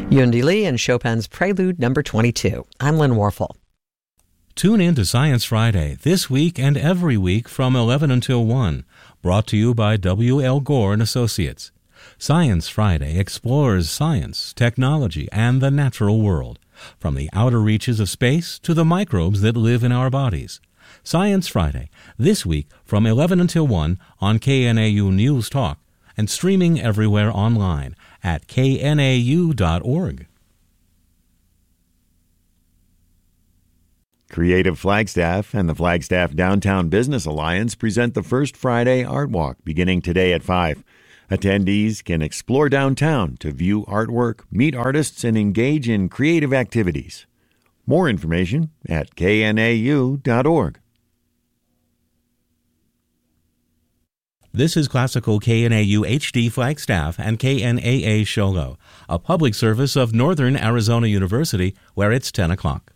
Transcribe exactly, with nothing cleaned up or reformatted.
Yundi Lee and Chopin's Prelude number twenty-two. I'm Lynn Warfel. Tune in to Science Friday this week and every week from eleven until one, brought to you by W L. Gore and Associates. Science Friday explores science, technology, and the natural world, from the outer reaches of space to the microbes that live in our bodies. Science Friday, this week from eleven until one on K N A U News Talk and streaming everywhere online at K N A U dot org. Creative Flagstaff and the Flagstaff Downtown Business Alliance present the First Friday Art Walk beginning today at five. Attendees can explore downtown to view artwork, meet artists, and engage in creative activities. More information at K N A U dot org. This is Classical K N A U H D Flagstaff and K N A A Shogo, a public service of Northern Arizona University, where it's ten o'clock.